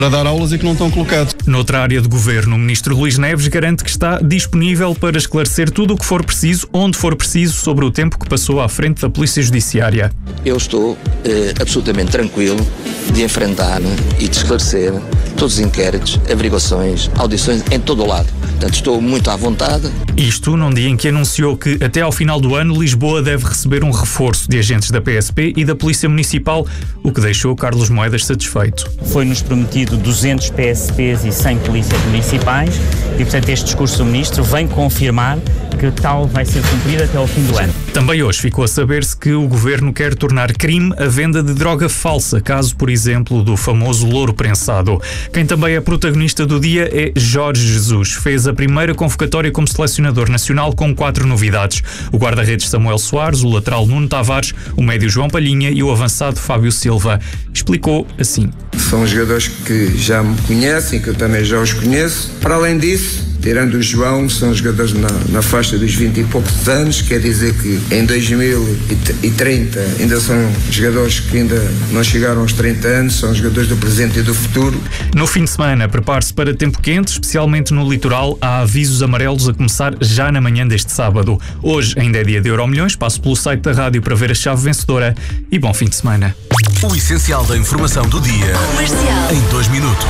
a dar aulas e que não estão colocados. Noutra área de governo, o ministro Luís Neves garante que está disponível para esclarecer tudo o que for preciso, onde for preciso, sobre o tempo que passou à frente da Polícia Judiciária. Eu estou absolutamente tranquilo de enfrentar e de esclarecer todos os inquéritos, averiguações, audições em todo o lado. Portanto, estou muito à vontade. Isto num dia em que anunciou que até ao final do ano Lisboa deve receber um reforço de agentes da PSP e da Polícia Municipal, o que deixou Carlos Moedas satisfeito. Foi-nos prometido 200 PSPs e 100 polícias municipais e, portanto, este discurso do Ministro vem confirmar que tal vai ser cumprido até ao fim do ano. Também hoje ficou a saber-se que o Governo quer tornar crime a venda de droga falsa, caso, por exemplo, do famoso louro prensado. Quem também é protagonista do dia é Jorge Jesus. Fez a primeira convocatória como selecionador nacional com 4 novidades. O guarda-redes Samuel Soares, o lateral Nuno Tavares, o médio João Palhinha e o avançado Fábio Silva. Explicou assim. São jogadores que já me conhecem, que eu também já os conheço. Para além disso, tirando o João, são jogadores na faixa dos 20 e poucos anos, quer dizer que em 2030 ainda são jogadores que ainda não chegaram aos 30 anos, são jogadores do presente e do futuro. No fim de semana, prepare-se para tempo quente, especialmente no litoral. Há avisos amarelos a começar já na manhã deste sábado. Hoje ainda é dia de Euromilhões, passo pelo site da rádio para ver a chave vencedora e bom fim de semana. O essencial da informação do dia em 2 minutos.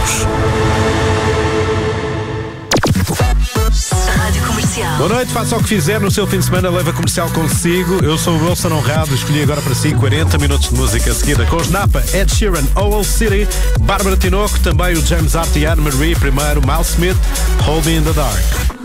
Boa noite, faça o que fizer no seu fim de semana, leva Comercial consigo. Eu sou o Wilson Honrado, escolhi agora para si 40 minutos de música seguida com os Napa, Ed Sheeran, Owl City, Bárbara Tinoco, também o James Hart e Anne Marie, primeiro Miles Smith, Hold Me in the Dark.